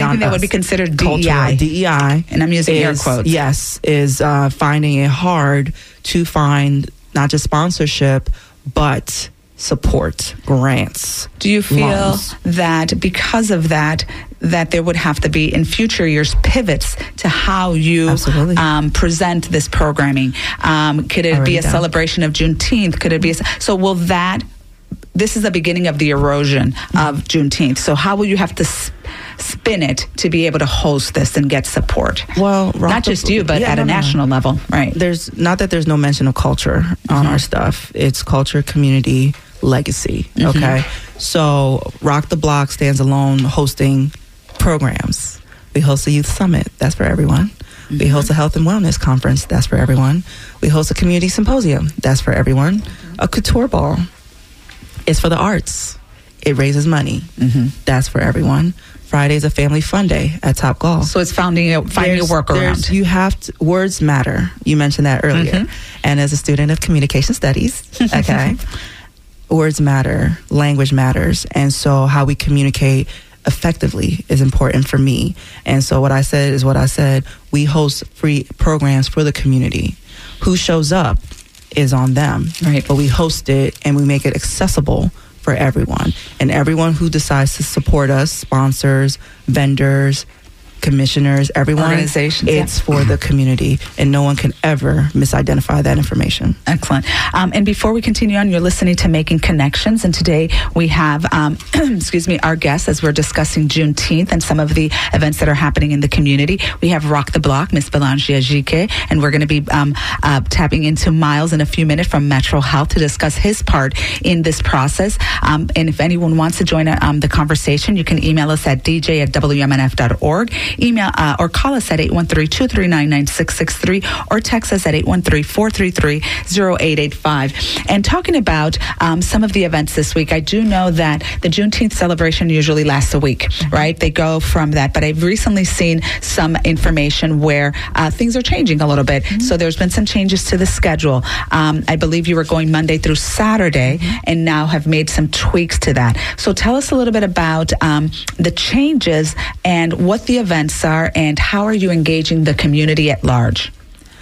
anything that would be considered cultural, DEI. DEI. And I'm using air quotes. Yes, is finding it hard to find not just sponsorship, but support, grants. Do you feel loans. that because of that there would have to be in future years pivots to how you present this programming? Could it be a celebration of Juneteenth? Could it be so will that this is the beginning of the erosion of Juneteenth. So how will you have to spin it to be able to host this and get support? Well, not just you, but at a national level, right? There's not that there's no mention of culture on our stuff. It's culture, community, legacy. Okay, so Rock the Block stands alone hosting programs. We host a youth summit. That's for everyone. We host a health and wellness conference. That's for everyone. We host a community symposium. That's for everyone. A couture ball. It's for the arts. It raises money. That's for everyone. Friday's a family fun day at Top Golf. So it's finding a workaround. You have to, words matter. You mentioned that earlier. And as a student of communication studies, okay, words matter. Language matters. And so how we communicate effectively is important for me. And so what I said is what I said. We host free programs for the community. Who shows up is on them. Right. But we host it and we make it accessible for everyone. And everyone who decides to support us, sponsors, vendors, commissioners, everyone, organizations, it's for the community, and no one can ever misidentify that information. Excellent. And before we continue on, you're listening to Making Connections, and today we have, our guests as we're discussing Juneteenth and some of the events that are happening in the community. We have Rock the Block, Ms. Belangia Jike, and we're going to be tapping into Miles in a few minutes from Metro Health to discuss his part in this process. And if anyone wants to join the conversation, you can email us at dj@wmnf.org. Email or call us at 813-239-9663 or text us at 813-433-0885. And talking about some of the events this week, I do know that the Juneteenth celebration usually lasts a week, right? They go from that, but I've recently seen some information where things are changing a little bit. So there's been some changes to the schedule. I believe you were going Monday through Saturday and now have made some tweaks to that. So tell us a little bit about the changes and what the events are and how are you engaging the community at large?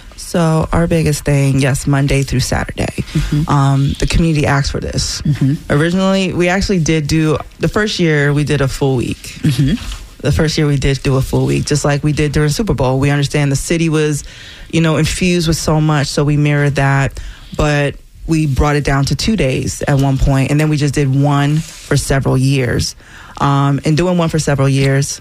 So our biggest thing, yes, Monday through Saturday. The community asked for this. Originally, we actually did do, the first year we did a full week. The first year we did do a full week, just like we did during Super Bowl. We understand the city was, infused with so much, so we mirrored that. But we brought it down to 2 days at one point, and then we just did one for several years. And doing one for several years,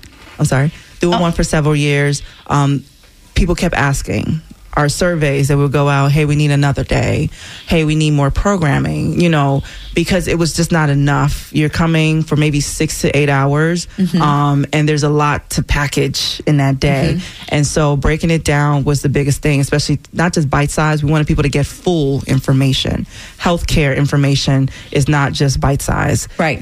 one for several years, people kept asking. Our surveys that would go out, hey, we need another day. Hey, we need more programming, because it was just not enough. You're coming for maybe 6 to 8 hours, and there's a lot to package in that day. And so breaking it down was the biggest thing, especially not just bite size. We wanted people to get full information. Healthcare information is not just bite size. Right.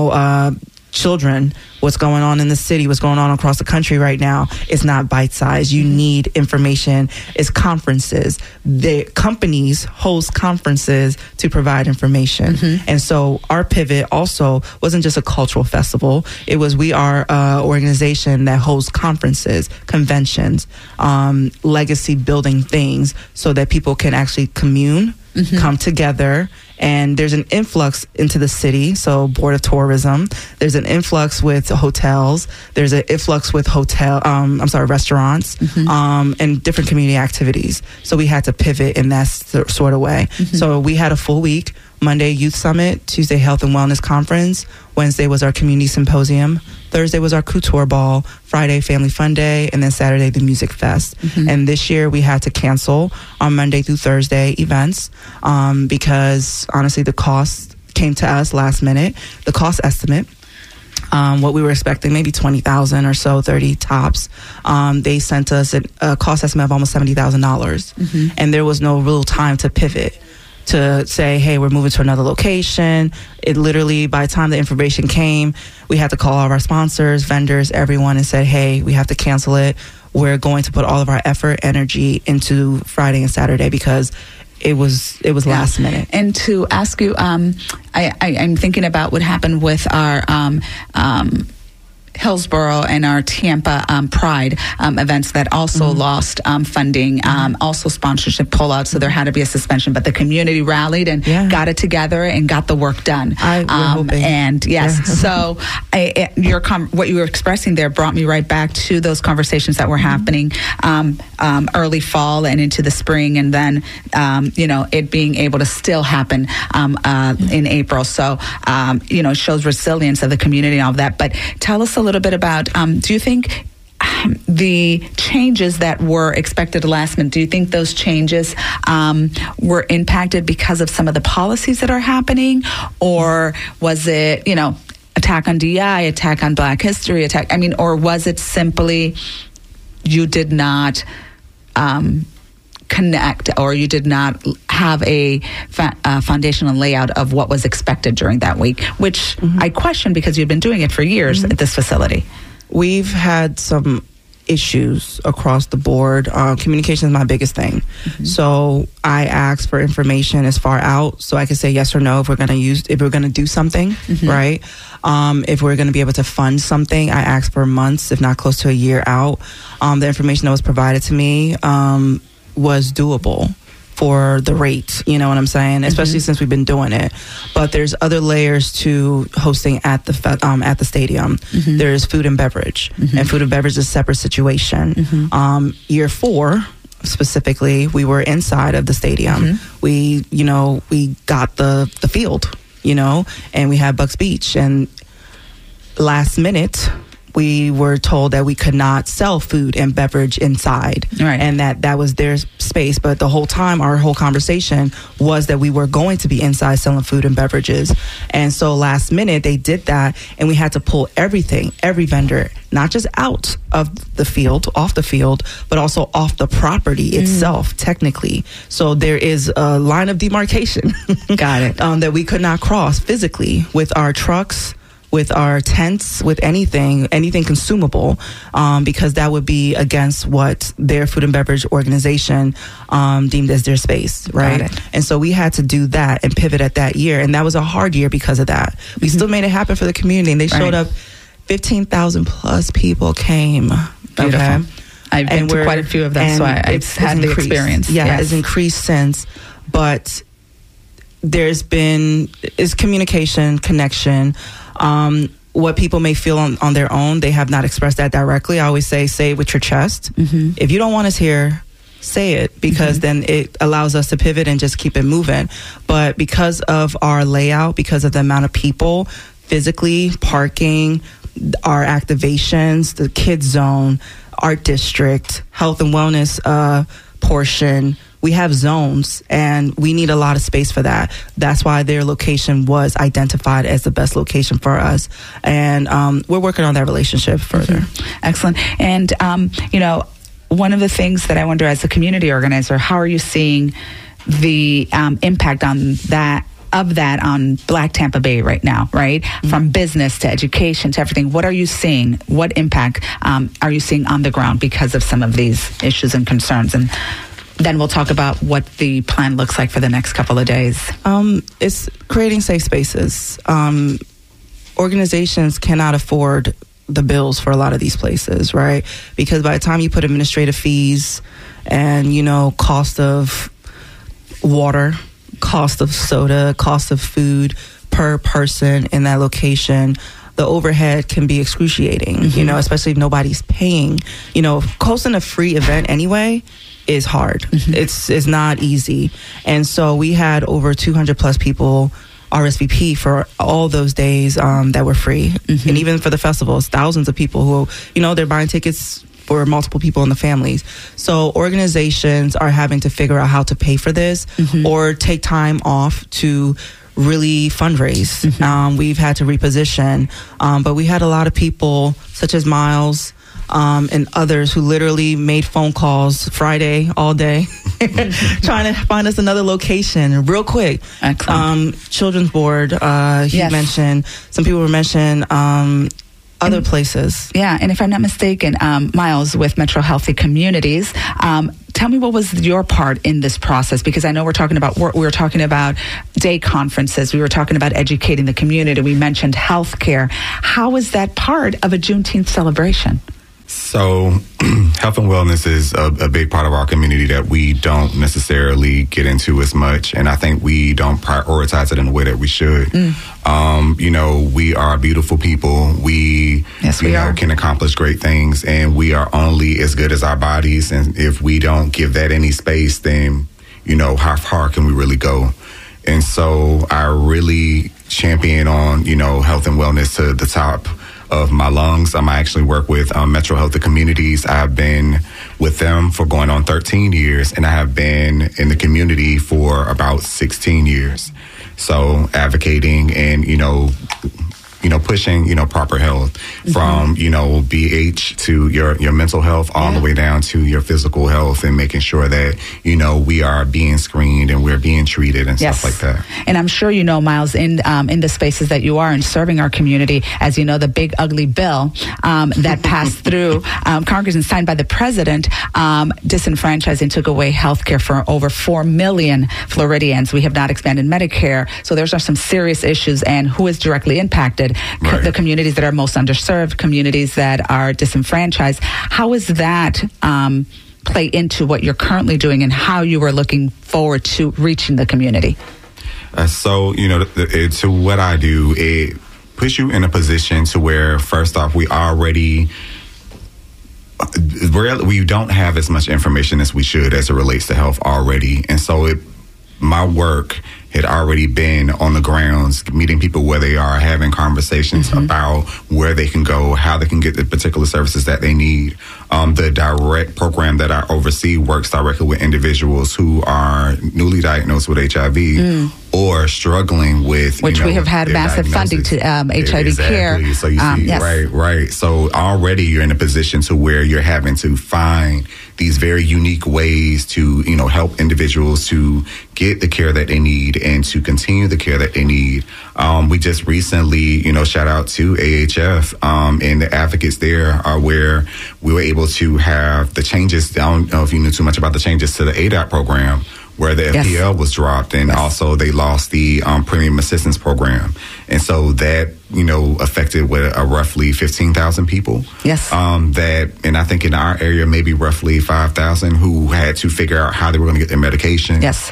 Children, what's going on in the city, what's going on across the country right now is not bite-sized. You need information. It's conferences. The companies host conferences to provide information. And so our pivot also wasn't just a cultural festival. It was, we are an organization that hosts conferences, conventions, legacy building things so that people can actually commune, come together. And there's an influx into the city, so Board of Tourism. There's an influx with hotels. There's an influx with restaurants, and different community activities. So we had to pivot in that sort of way. So we had a full week. Monday, Youth Summit. Tuesday, Health and Wellness Conference. Wednesday was our Community Symposium. Thursday was our Couture Ball. Friday, Family Fun Day. And then Saturday, the Music Fest. And this year, we had to cancel on Monday through Thursday events because, honestly, the cost came to us last minute. The cost estimate, what we were expecting, maybe 20,000 or so, 30 tops. They sent us a cost estimate of almost $70,000. And there was no real time to pivot, to say, hey, we're moving to another location. It literally, by the time the information came, we had to call all of our sponsors, vendors, everyone, and said, hey, we have to cancel it. We're going to put all of our effort, energy into Friday and Saturday because it was last minute. And to ask you, I'm thinking about what happened with our Hillsborough and our Tampa Pride events that also lost funding, also sponsorship pullout, so there had to be a suspension. But the community rallied and got it together and got the work done. And yes, so what you were expressing there brought me right back to those conversations that were happening early fall and into the spring, and then it being able to still happen in April. So it shows resilience of the community and all of that. But tell us a little bit about, do you think the changes that were expected last minute, do you think those changes were impacted because of some of the policies that are happening? Or was it, attack on DEI, attack on Black history, or was it simply you did not connect, or you did not have a foundational layout of what was expected during that week, which I question because you've been doing it for years at this facility? We've had some issues across the board. Communication is my biggest thing. So I ask for information as far out so I can say yes or no if we're going to do something, right? If we're going to be able to fund something, I ask for months, if not close to a year out. The information that was provided to me was doable for the rate, you know what I'm saying? Especially since we've been doing it. But there's other layers to hosting at the stadium. There's food and beverage, and food and beverage is a separate situation. Year 4 specifically, we were inside of the stadium. We got the field, and we had Bucks Beach, and last minute we were told that we could not sell food and beverage inside, and that was their space. But the whole time, our whole conversation was that we were going to be inside selling food and beverages. And so last minute, they did that, and we had to pull everything, every vendor, not just out of the field, off the field, but also off the property itself, technically. So there is a line of demarcation Got it. That we could not cross physically with our trucks, with our tents, with anything consumable, because that would be against what their food and beverage organization deemed as their space, right? And so we had to do that and pivot at that year, and that was a hard year because of that. We still made it happen for the community, and they showed up. 15,000 plus people came. Beautiful. Okay? I've been to quite a few of them, so I've had the experience. Yeah, it's increased since, but there's been communication, connection. What people may feel on their own, they have not expressed that directly. I always say it with your chest. If you don't want us here, say it, because then it allows us to pivot and just keep it moving. But because of our layout, because of the amount of people, physically, parking, our activations, the kids zone, art district, health and wellness portion, we have zones, and we need a lot of space for that. That's why their location was identified as the best location for us. And we're working on that relationship further. Excellent. And, one of the things that I wonder, as a community organizer, how are you seeing the impact on that on Black Tampa Bay right now, right? From business to education to everything. What are you seeing? What impact are you seeing on the ground because of some of these issues and concerns? And then we'll talk about what the plan looks like for the next couple of days. It's creating safe spaces. Organizations cannot afford the bills for a lot of these places, right? Because by the time you put administrative fees and, cost of water, cost of soda, cost of food per person in that location, the overhead can be excruciating, especially if nobody's paying. Hosting a free event anyway is hard. It's not easy. And so we had over 200 plus people RSVP for all those days that were free. And even for the festivals, thousands of people who, they're buying tickets for multiple people in the families. So organizations are having to figure out how to pay for this or take time off to really fundraise. We've had to reposition, but we had a lot of people such as Miles and others who literally made phone calls Friday all day trying to find us another location real quick. Children's Board, he mentioned, some people were mentioning other places. Yeah, and if I'm not mistaken, Miles, with Metro Healthy Communities, tell me what was your part in this process? Because I know we were talking about day conferences, we were talking about educating the community, we mentioned healthcare. How is that part of a Juneteenth celebration? So health and wellness is a big part of our community that we don't necessarily get into as much. And I think we don't prioritize it in the way that we should. We are beautiful people. We can accomplish great things, and we are only as good as our bodies. And if we don't give that any space, then, how far can we really go? And so I really champion on, health and wellness to the top of my lungs. I actually work with Metro Healthy Communities. I've been with them for going on 13 years, and I have been in the community for about 16 years. So advocating and, pushing, proper health from, BH to your mental health all the way down to your physical health, and making sure that, we are being screened and we're being treated and stuff like that. And I'm sure Miles, in the spaces that you are in serving our community, as you know, the big ugly bill that passed through Congress and signed by the president, disenfranchised and took away health care for over 4 million Floridians. We have not expanded Medicare. So there's some serious issues, and who is directly impacted? Right. The communities that are most underserved, communities that are disenfranchised. How is that play into what you're currently doing and how you are looking forward to reaching the community? To what I do, it puts you in a position to where, first off, we don't have as much information as we should as it relates to health already. And so my work had already been on the grounds, meeting people where they are, having conversations about where they can go, how they can get the particular services that they need. The direct program that I oversee works directly with individuals who are newly diagnosed with HIV or struggling with, which we have had massive funding to HIV care. So you see, right. So already you're in a position to where you're having to find these very unique ways to, help individuals to get the care that they need and to continue the care that they need. We just recently, shout out to AHF and the advocates there are where we were able to have the changes. I don't know if you knew too much about the changes to the ADOT program, where the FPL was dropped, and also they lost the premium assistance program. And so that, affected roughly 15,000 people. Yes. And I think in our area, maybe roughly 5,000 who had to figure out how they were going to get their medication. Yes.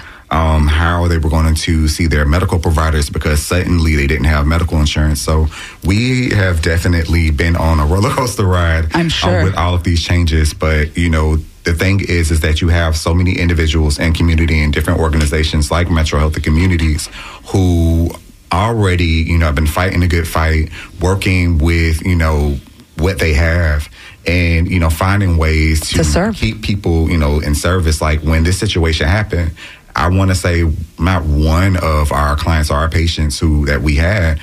How they were going to see their medical providers, because suddenly they didn't have medical insurance. So we have definitely been on a roller coaster ride, I'm sure, with all of these changes. But, the thing is that you have so many individuals and community and different organizations like Metro Healthy Communities who already, have been fighting a good fight, working with, what they have, and, finding ways to serve, keep people, in service. Like when this situation happened, I want to say not one of our clients or our patients that we had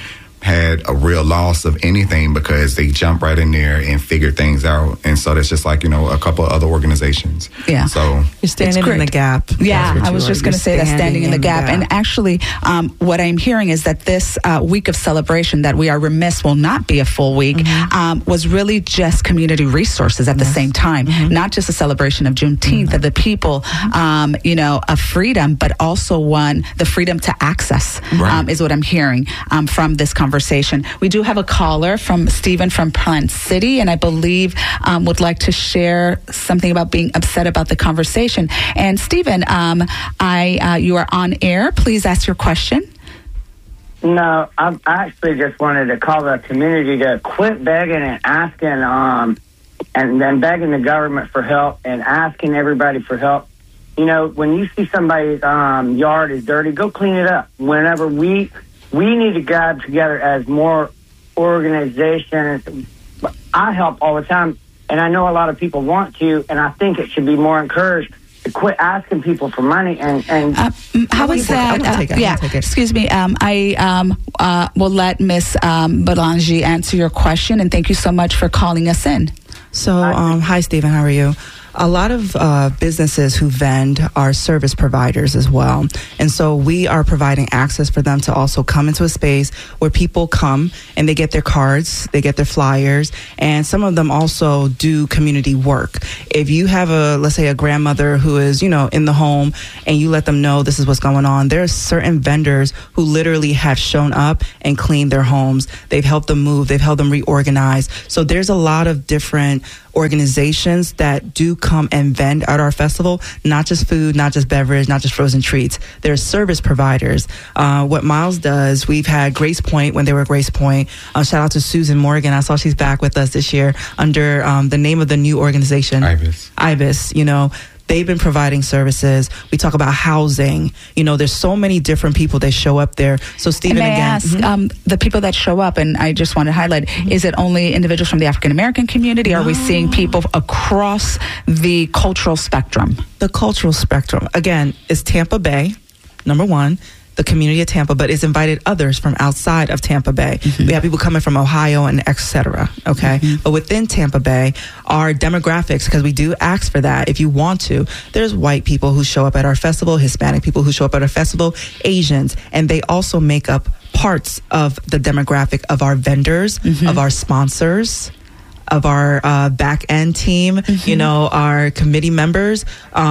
a real loss of anything, because they jumped right in there and figured things out. And so that's just like, a couple of other organizations. Yeah. So you're standing in the gap. Yeah, I was just going to say that, standing in the gap. And actually, what I'm hearing is that this week of celebration that we are remiss will not be a full week, was really just community resources at the same time. Not just a celebration of Juneteenth, of the people, of freedom, but also the freedom to access is what I'm hearing from this conversation. We do have a caller from Stephen from Plant City, and I believe would like to share something about being upset about the conversation. And Stephen, you are on air. Please ask your question. No, I actually just wanted to call the community to quit begging and asking, and then begging the government for help and asking everybody for help. When you see somebody's yard is dirty, go clean it up. Whenever we need to grab together as more organizations. I help all the time, and I know a lot of people want to, and I think it should be more encouraged to quit asking people for money. And how is that? Excuse me. I will let Miss Balangi answer your question, and thank you so much for calling us in. So, hi, Stephen. How are you? A lot of businesses who vend are service providers as well. And so we are providing access for them to also come into a space where people come and they get their cards, they get their flyers, and some of them also do community work. If you have let's say a grandmother who is, in the home, and you let them know this is what's going on, there are certain vendors who literally have shown up and cleaned their homes. They've helped them move. They've helped them reorganize. So there's a lot of different organizations that do come and vend at our festival, not just food, not just beverage, not just frozen treats. They're service providers. What Miles does, we've had Grace Point when they were Grace Point. Shout out to Susan Morgan. I saw she's back with us this year under the name of the new organization. IBIS, They've been providing services. We talk about housing. There's so many different people that show up there. So, Stephen, and may again, I ask, the people that show up, and I just want to highlight, is it only individuals from the African American community? Or are we seeing people across the cultural spectrum? The cultural spectrum. Again, is Tampa Bay, number one. The community of Tampa, but it's invited others from outside of Tampa Bay. We have people coming from Ohio and et cetera, okay? But within Tampa Bay, our demographics, because we do ask for that if you want to, there's white people who show up at our festival, Hispanic people who show up at our festival, Asians, and they also make up parts of the demographic of our vendors, of our sponsors, of our back end team, our committee members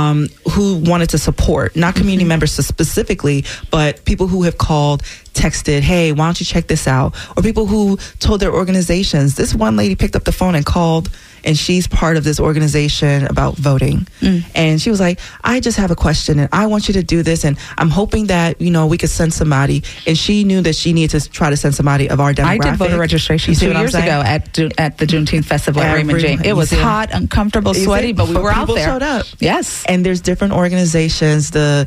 who wanted to support, not community members specifically, but people who have called, texted, hey, why don't you check this out? Or people who told their organizations. This one lady picked up the phone and called, and she's part of this organization about voting. And she was like, I just have a question, and I want you to do this, and I'm hoping that, we could send somebody. And she knew that she needed to try to send somebody of our demographic. I did voter registration 2 years ago at the Juneteenth Festival at Raymond James. It was hot, uncomfortable, sweaty, but we were out there. Showed up. Yes. And there's different organizations, the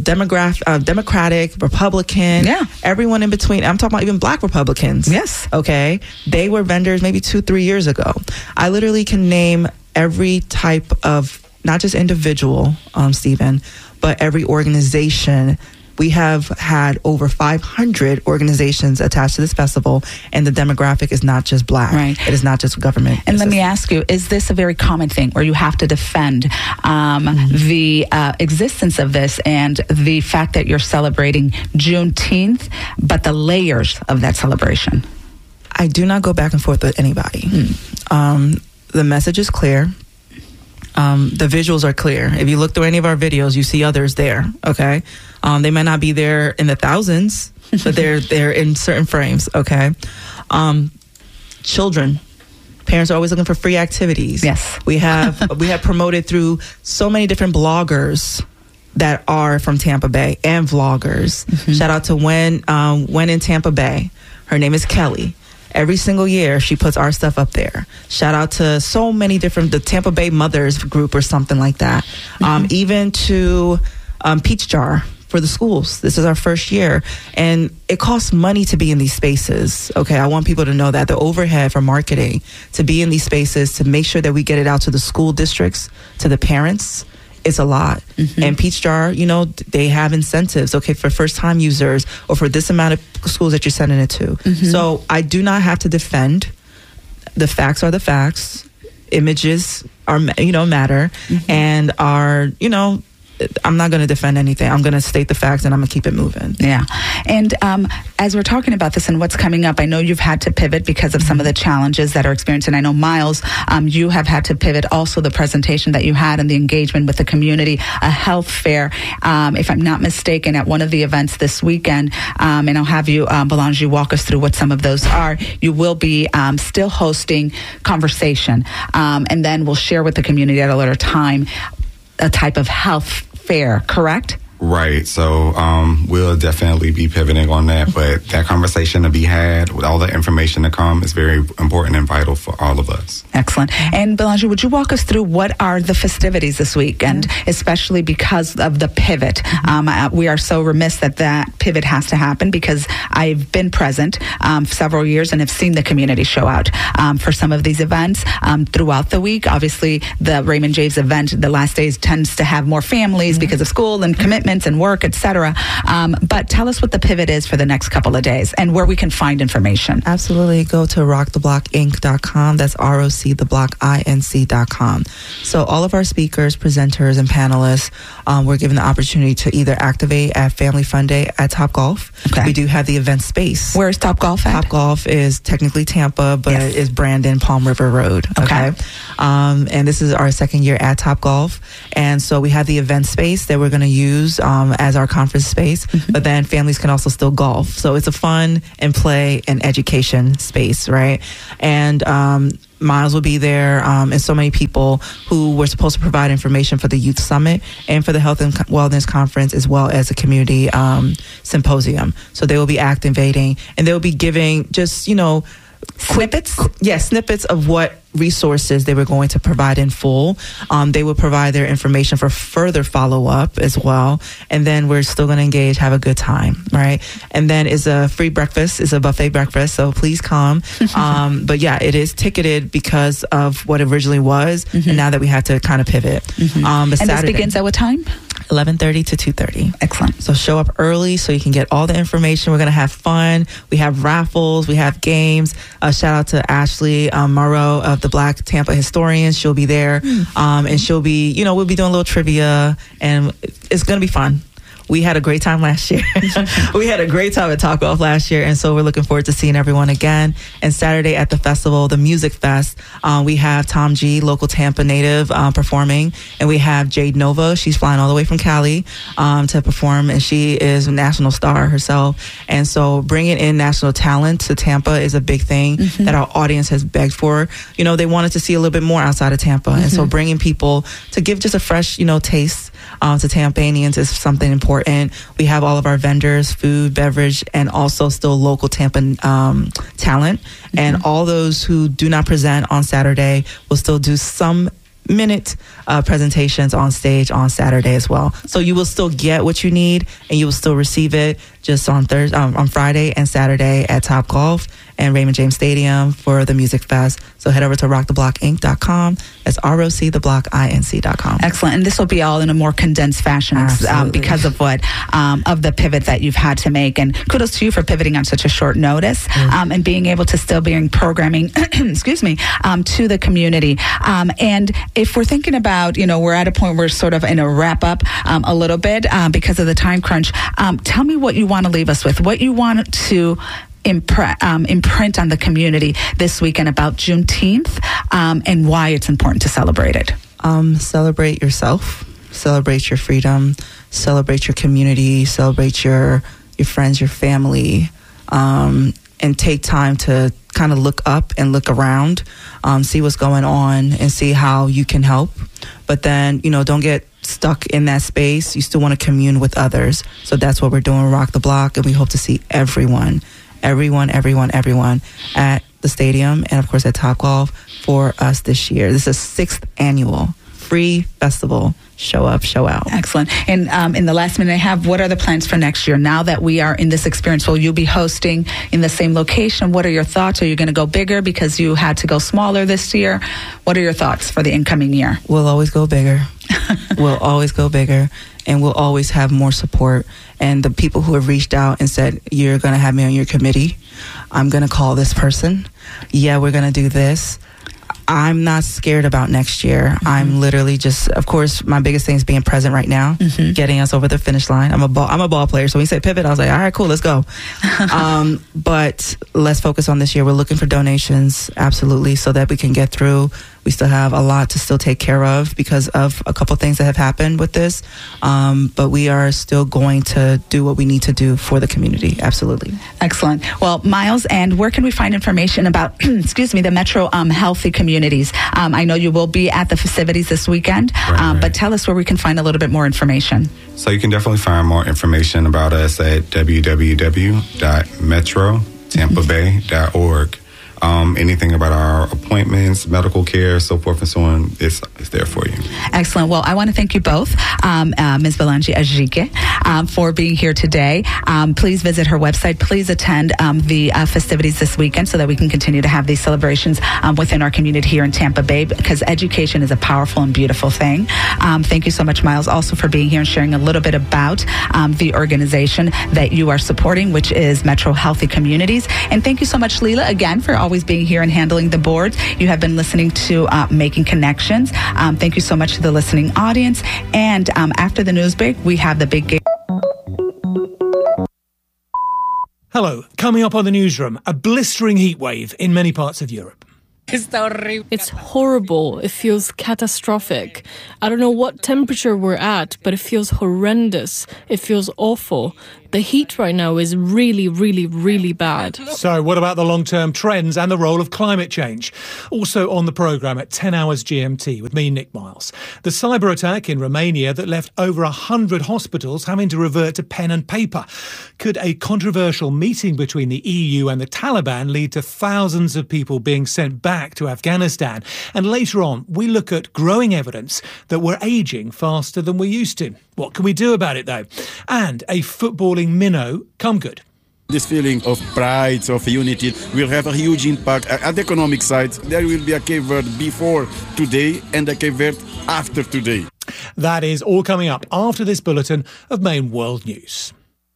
Democratic, Republican, everyone in between. I'm talking about even Black Republicans. Yes. Okay. They were vendors maybe 2-3 years ago. I literally can name every type of, not just individual, Stephen, but every organization. We have had over 500 organizations attached to this festival, and the demographic is not just Black. Right. It is not just government. And let me ask you, is this a very common thing where you have to defend the existence of this and the fact that you're celebrating Juneteenth, but the layers of that celebration? I do not go back and forth with anybody. The message is clear. The visuals are clear. If you look through any of our videos, you see others there. Okay, they may not be there in the thousands, but they're in certain frames. Okay, children, parents are always looking for free activities. Yes, we have promoted through so many different bloggers that are from Tampa Bay and vloggers. Shout out to When in Tampa Bay. Her name is Kelly. Every single year, she puts our stuff up there. Shout out to so many different, the Tampa Bay Mothers group or something like that. Even to Peach Jar for the schools. This is our first year. And it costs money to be in these spaces. Okay, I want people to know that. The overhead for marketing, to be in these spaces, to make sure that we get it out to the school districts, to the parents, it's a lot. And Peach Jar, they have incentives, okay, for first-time users or for this amount of schools that you're sending it to. So I do not have to defend. The facts are the facts. Images are, matter and are, I'm not going to defend anything. I'm going to state the facts and I'm going to keep it moving. Yeah. And as we're talking about this and what's coming up, I know you've had to pivot because of some of the challenges that are experienced. And I know, Miles, you have had to pivot also the presentation that you had and the engagement with the community, a health fair, if I'm not mistaken, at one of the events this weekend. And I'll have you, Belange, walk us through what some of those are. You will be still hosting conversation. And then we'll share with the community at a later time a type of health fair, correct? Right. So we'll definitely be pivoting on that. But that conversation to be had with all the information to come is very important and vital for all of us. Excellent. And Belange, would you walk us through what are the festivities this week? And especially because of the pivot. We are so remiss that pivot has to happen because I've been present several years and have seen the community show out for some of these events throughout the week. Obviously, the Raymond James event, the last days tends to have more families because of school and commitment. commitments and work, etc. But tell us what the pivot is for the next couple of days and where we can find information. Absolutely. Go to rocktheblockinc.com. That's ROCtheblockinc.com. So all of our speakers, presenters, and panelists were given the opportunity to either activate at Family Fun Day at Topgolf. Okay. We do have the event space. Where is Topgolf at? Topgolf is technically Tampa, but Yes. is Brandon, Palm River Road. Okay. And this is our second year at Topgolf. And so we have the event space that we're going to use as our conference space, but then families can also still golf. So it's a fun and play and education space, right? And Miles will be there, and so many people who were supposed to provide information for the Youth Summit and for the Health and Wellness Conference, as well as the community symposium. So they will be activating, and they will be giving just, Snippets? Snippets of what resources they were going to provide in full. They will provide their information for further follow-up as well. And then we're still going to engage, have a good time, right? And then is a free breakfast, is a buffet breakfast, so please come. But yeah, it is ticketed because of what it originally was, and now that we have to kind of pivot. And this begins at what time? 11:30 to 2:30. Excellent. So show up early so you can get all the information. We're going to have fun. We have raffles. We have games. Shout out to Ashley Morrow of the Black Tampa Historians. She'll be there. And she'll be, we'll be doing a little trivia, and it's going to be fun. We had a great time last year. We had a great time at Topgolf last year, and so we're looking forward to seeing everyone again. And Saturday at the festival, the Music Fest, we have Tom G, local Tampa native, performing, and we have Jade Nova. She's flying all the way from Cali to perform, and she is a national star herself. And so bringing in national talent to Tampa is a big thing that our audience has begged for. They wanted to see a little bit more outside of Tampa, and so bringing people to give just a fresh, taste to Tampanians is something important. We have all of our vendors, food, beverage, and also still local Tampa talent. And all those who do not present on Saturday will still do some minute presentations on stage on Saturday as well. So you will still get what you need, and you will still receive it just on Friday and Saturday at Topgolf and Raymond James Stadium for the Music Fest. So head over to rocktheblockinc.com. That's ROCtheblockinc.com. Excellent. And this will be all in a more condensed fashion because of of the pivot that you've had to make. And kudos to you for pivoting on such a short notice and being able to still bring programming, excuse me, to the community. And if we're thinking about, we're at a point where we're sort of in a wrap up a little bit because of the time crunch. Tell me what you want to leave us with, what you want to imprint on the community this weekend about Juneteenth and why it's important to celebrate it. Celebrate yourself, celebrate your freedom, celebrate your community, celebrate your friends, your family, and take time to kind of look up and look around, see what's going on and see how you can help. But then, don't get stuck in that space. You still want to commune with others. So that's what we're doing, Rock the Block, and we hope to see everyone at the stadium and of course at Topgolf for us this year. This is 6th annual free festival. Show up, show out. Excellent. And in the last minute I have, what are the plans for next year? Now that we are in this experience, will you be hosting in the same location? What are your thoughts? Are you going to go bigger because you had to go smaller this year? What are your thoughts for the incoming year? We'll always go bigger. We'll always go bigger, and we'll always have more support. And the people who have reached out and said, you're going to have me on your committee, I'm going to call this person. Yeah, we're going to do this. I'm not scared about next year. I'm literally just, of course, my biggest thing is being present right now, getting us over the finish line. I'm a ball player. So when you say pivot, I was like, all right, cool, let's go. But let's focus on this year. We're looking for donations, absolutely, so that we can get through. We still have a lot to still take care of because of a couple things that have happened with this. But we are still going to do what we need to do for the community. Absolutely. Excellent. Well, Miles, and where can we find information about, the Metro Healthy Communities? I know you will be at the festivities this weekend, right. But tell us where we can find a little bit more information. So you can definitely find more information about us at www.metrotampabay.org. anything about our appointments, medical care, so forth and so on, it's there for you. Excellent. Well, I want to thank you both, Ms. Belangi Ajike, for being here today. Please visit her website. Please attend the festivities this weekend so that we can continue to have these celebrations within our community here in Tampa Bay, because education is a powerful and beautiful thing. Thank you so much, Miles, also for being here and sharing a little bit about the organization that you are supporting, which is Metro Healthy Communities. And thank you so much, Leela, again, for always being here and handling the boards. You have been listening to Making Connections. Thank you so much to the listening audience. And after the news break, we have the big game. Hello. Coming up on the newsroom, a blistering heat wave in many parts of Europe. It's horrible. It feels catastrophic. I don't know what temperature we're at, but it feels horrendous. It feels awful. The heat right now is really, really, really bad. So what about the long-term trends and the role of climate change? Also on the programme at 10 hours GMT with me, Nick Miles. The cyber attack in Romania that left over 100 hospitals having to revert to pen and paper. Could a controversial meeting between the EU and the Taliban lead to thousands of people being sent back to Afghanistan? And later on, we look at growing evidence that we're ageing faster than we used to. What can we do about it, though? And a footballing minnow come good. This feeling of pride, of unity, will have a huge impact at the economic side. There will be a Cape Verde before today and a Cape Verde after today. That is all coming up after this bulletin of Main World News.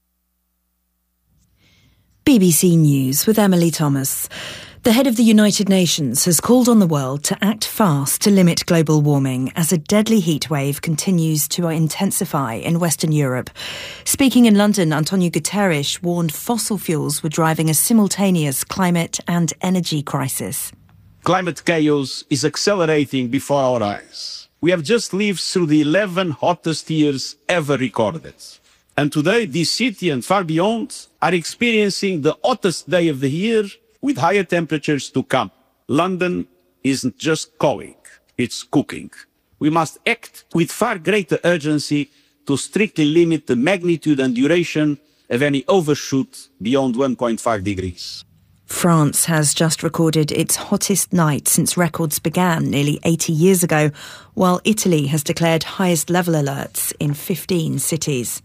BBC News with Emily Thomas. The head of the United Nations has called on the world to act fast to limit global warming as a deadly heatwave continues to intensify in Western Europe. Speaking in London, Antonio Guterres warned fossil fuels were driving a simultaneous climate and energy crisis. Climate chaos is accelerating before our eyes. We have just lived through the 11 hottest years ever recorded. And today, this city and far beyond are experiencing the hottest day of the year with higher temperatures to come. London isn't just calling, it's cooking. We must act with far greater urgency to strictly limit the magnitude and duration of any overshoot beyond 1.5 degrees. France has just recorded its hottest night since records began nearly 80 years ago, while Italy has declared highest level alerts in 15 cities.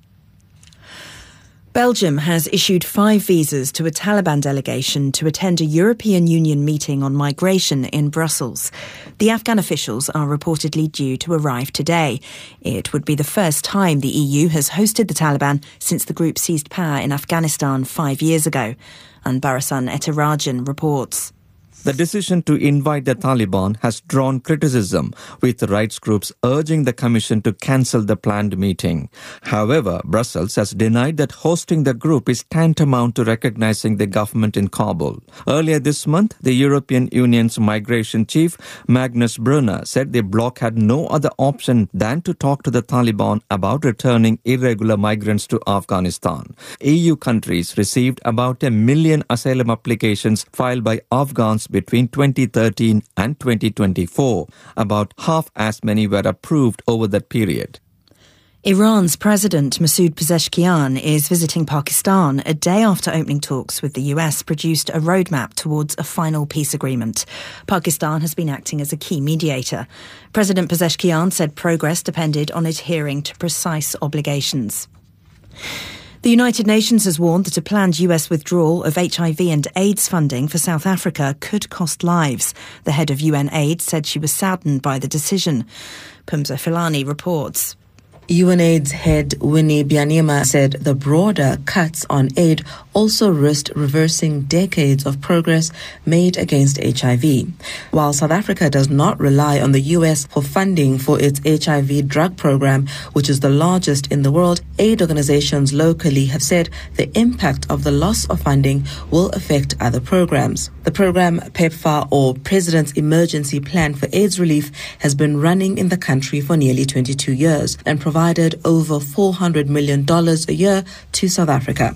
Belgium has issued 5 visas to a Taliban delegation to attend a European Union meeting on migration in Brussels. The Afghan officials are reportedly due to arrive today. It would be the first time the EU has hosted the Taliban since the group seized power in Afghanistan 5 years ago. And Barasan Etirajan reports. The decision to invite the Taliban has drawn criticism, with rights groups urging the Commission to cancel the planned meeting. However, Brussels has denied that hosting the group is tantamount to recognizing the government in Kabul. Earlier this month, the European Union's migration chief, Magnus Brunner, said the bloc had no other option than to talk to the Taliban about returning irregular migrants to Afghanistan. EU countries received about 1 million asylum applications filed by Afghans between 2013 and 2024. About half as many were approved over that period. Iran's President Masoud Pezeshkian is visiting Pakistan a day after opening talks with the US produced a roadmap towards a final peace agreement. Pakistan has been acting as a key mediator. President Pezeshkian said progress depended on adhering to precise obligations. The United Nations has warned that a planned US withdrawal of HIV and AIDS funding for South Africa could cost lives. The head of UN AIDS said she was saddened by the decision. Pumza Filani reports. UNAIDS head Winnie Byanyima said the broader cuts on aid also risked reversing decades of progress made against HIV. While South Africa does not rely on the US for funding for its HIV drug program, which is the largest in the world, aid organizations locally have said the impact of the loss of funding will affect other programs. The program, PEPFAR, or President's Emergency Plan for AIDS Relief, has been running in the country for nearly 22 years and provided over $400 million a year to South Africa.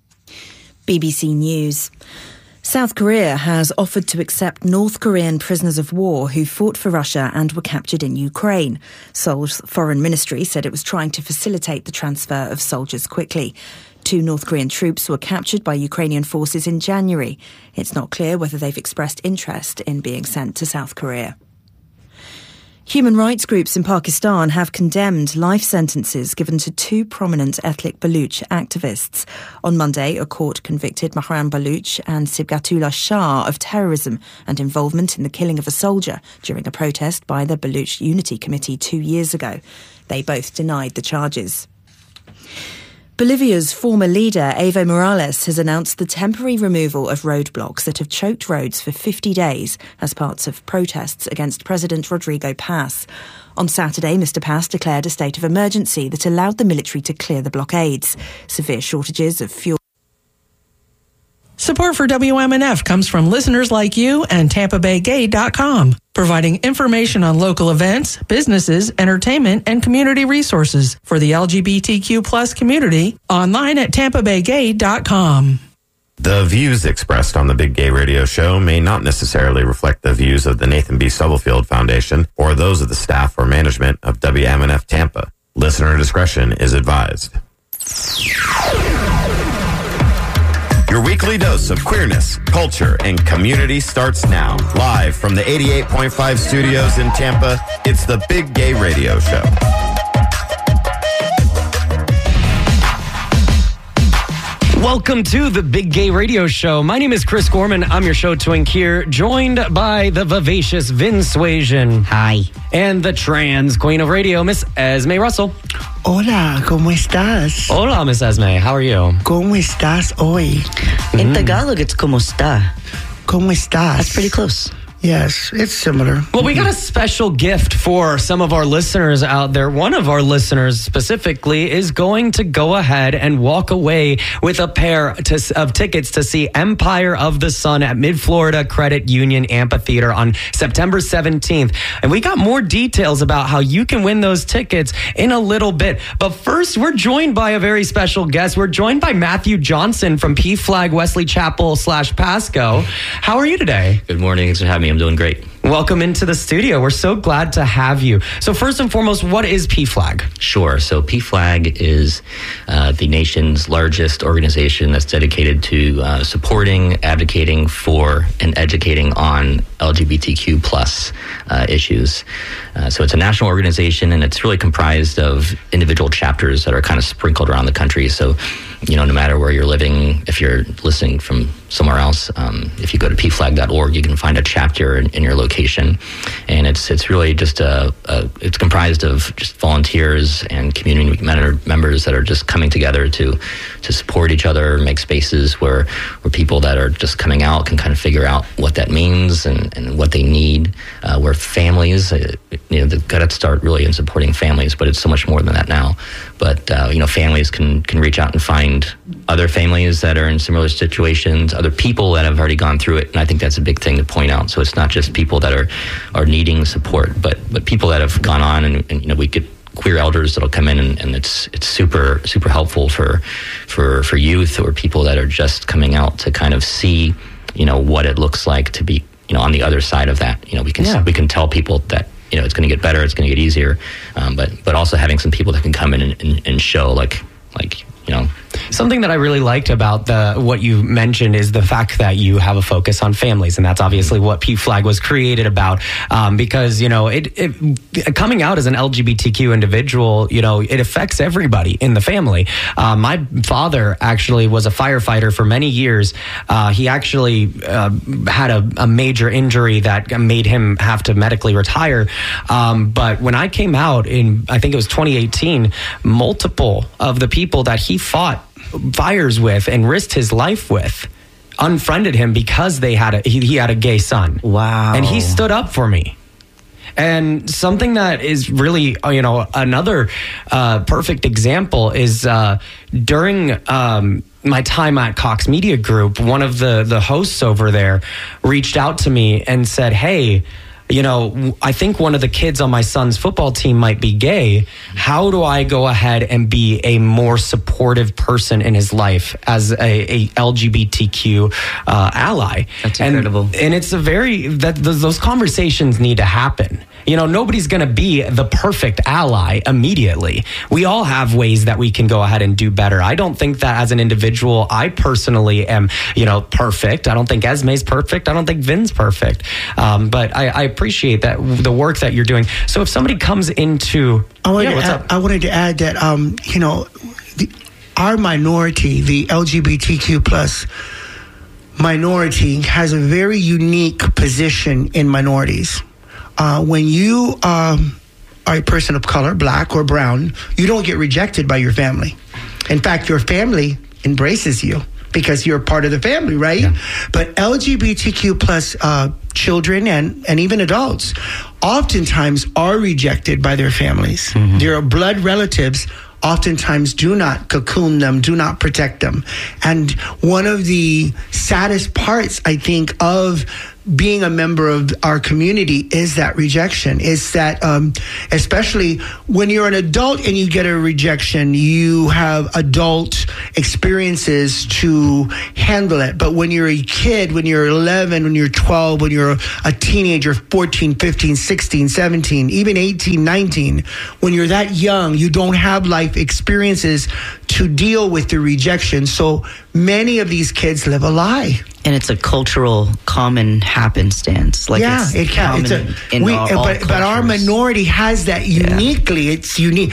BBC News. South Korea has offered to accept North Korean prisoners of war who fought for Russia and were captured in Ukraine. Seoul's foreign ministry said it was trying to facilitate the transfer of soldiers quickly. 2 North Korean troops were captured by Ukrainian forces in January. It's not clear whether they've expressed interest in being sent to South Korea. Human rights groups in Pakistan have condemned life sentences given to 2 prominent ethnic Baluch activists. On Monday, a court convicted Mahram Baluch and Sibghatullah Shah of terrorism and involvement in the killing of a soldier during a protest by the Baluch Unity Committee 2 years ago. They both denied the charges. Bolivia's former leader, Evo Morales, has announced the temporary removal of roadblocks that have choked roads for 50 days as part of protests against President Rodrigo Paz. On Saturday, Mr. Paz declared a state of emergency that allowed the military to clear the blockades. Severe shortages of fuel. Support for WMNF comes from listeners like you and TampaBayGay.com, providing information on local events, businesses, entertainment, and community resources for the LGBTQ+ community online at TampaBayGay.com. The views expressed on the Big Gay Radio Show may not necessarily reflect the views of the Nathan B. Stubblefield Foundation or those of the staff or management of WMNF Tampa. Listener discretion is advised. Your weekly dose of queerness, culture, and community starts now. Live from the 88.5 studios in Tampa, it's the Big Gay Radio Show. Welcome to the Big Gay Radio Show. My name is Chris Gorman. I'm your show twink here, joined by the vivacious Vince Suasian. Hi. And the trans queen of radio, Miss Esme Russell. Hola, ¿cómo estás? Hola, Miss Esme. How are you? ¿Cómo estás hoy? In Tagalog, it's ¿cómo está? ¿Cómo estás? That's pretty close. Yes, it's similar. Well, we got a special gift for some of our listeners out there. One of our listeners specifically is going to go ahead and walk away with a pair of tickets to see Empire of the Sun at Mid-Florida Credit Union Amphitheater on September 17th. And we got more details about how you can win those tickets in a little bit. But first, we're joined by a very special guest. We're joined by Matthew Johnson from PFLAG Wesley Chapel /Pasco. How are you today? Good morning. Thanks for having me. I'm doing great. Welcome into the studio. We're so glad to have you. So first and foremost, what is PFLAG? Sure. So PFLAG is the nation's largest organization that's dedicated to supporting, advocating for, and educating on LGBTQ plus issues. So it's a national organization, and it's really comprised of individual chapters that are kind of sprinkled around the country. So, you know, no matter where you're living, if you're listening from somewhere else, if you go to pflag.org, you can find a chapter in your location. And it's really just it's comprised of just volunteers and community members that are just coming together to support each other, make spaces where people that are just coming out can kind of figure out what that means and what they need. Where families, they've got to start really in supporting families, but it's so much more than that now. But, families can reach out and find other families that are in similar situations, other people that have already gone through it. And I think that's a big thing to point out. So it's not just people that are needing support, but people that have gone on and we get queer elders that'll come in and it's super, super helpful for youth or people that are just coming out to kind of see, what it looks like to be, on the other side of that. We can tell people that, it's going to get better, it's going to get easier. But also having some people that can come in and show like, Something that I really liked about what you mentioned is the fact that you have a focus on families, and that's obviously what PFLAG was created about. Because it coming out as an LGBTQ individual, it affects everybody in the family. My father actually was a firefighter for many years. He actually had a major injury that made him have to medically retire. But when I came out in, I think it was 2018, multiple of the people that he fought fires with and risked his life with unfriended him because he had a gay son. Wow. And he stood up for me. And something that is really, another perfect example is during my time at Cox Media Group, one of the hosts over there reached out to me and said, hey, I think one of the kids on my son's football team might be gay. How do I go ahead and be a more supportive person in his life as a LGBTQ ally? That's incredible. And it's those conversations need to happen. nobody's going to be the perfect ally immediately. We all have ways that we can go ahead and do better. I don't think that as an individual, I personally am, perfect. I don't think Esme's perfect. I don't think Vin's perfect. But I appreciate that the work that you're doing. So if somebody comes into... I wanted to add that, our minority, the LGBTQ plus minority, has a very unique position in minorities. When you are a person of color, black or brown, you don't get rejected by your family. In fact, your family embraces you because you're part of the family, right? Yeah. But LGBTQ plus children and even adults oftentimes are rejected by their families. Mm-hmm. Their blood relatives oftentimes do not cocoon them, do not protect them. And one of the saddest parts, I think, of being a member of our community is that rejection. Is that, especially when you're an adult and you get a rejection, you have adult experiences to handle it. But when you're a kid, when you're 11, when you're 12, when you're a teenager, 14, 15, 16, 17, even 18, 19, when you're that young, you don't have life experiences to deal with the rejection. So many of these kids live a lie. And it's a cultural common happenstance. Like it can. But our minority has that uniquely. Yeah. It's unique.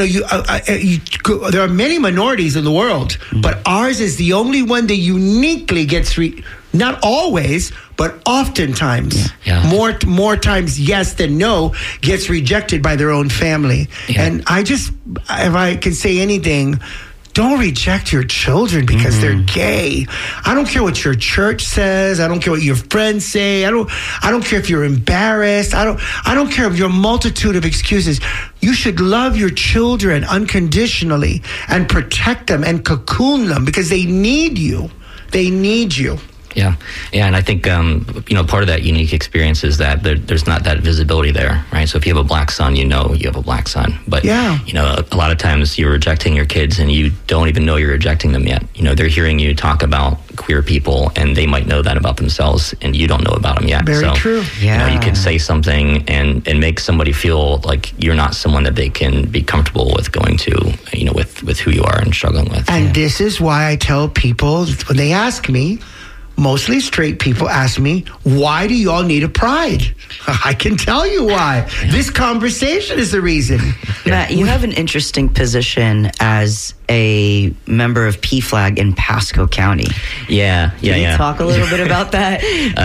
There are many minorities in the world, but ours is the only one that uniquely gets not always, but oftentimes, more times yes than no, gets rejected by their own family. Yeah. And if I can say anything, don't reject your children because they're gay. I don't care what your church says. I don't care what your friends say. I don't care if you're embarrassed. I don't care of your multitude of excuses. You should love your children unconditionally and protect them and cocoon them because they need you. They need you. Yeah, and I think part of that unique experience is that there's not that visibility there, right? So if you have a black son, you have a black son, but a lot of times you're rejecting your kids and you don't even know you're rejecting them yet. They're hearing you talk about queer people and they might know that about themselves and you don't know about them yet. Very true. Yeah, you could say something and make somebody feel like you're not someone that they can be comfortable with going to, with who you are and struggling with. And this is why I tell people when they ask me. Mostly straight people ask me, why do y'all need a pride? I can tell you why. This conversation is the reason. Matt, you have an interesting position as a member of PFLAG in Pasco County. Can you talk a little bit about that?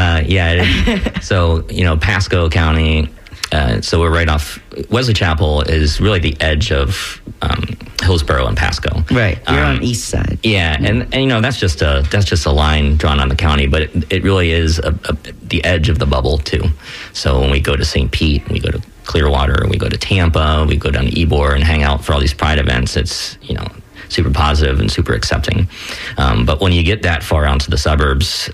So, Pasco County... so we're right off. Wesley Chapel is really the edge of Hillsborough and Pasco. Right, you're on east side. Yeah, and that's just a line drawn on the county, but it really is the edge of the bubble too. So when we go to St. Pete, we go to Clearwater, we go to Tampa, we go down to Ybor and hang out for all these pride events. It's super positive and super accepting. But when you get that far out to the suburbs,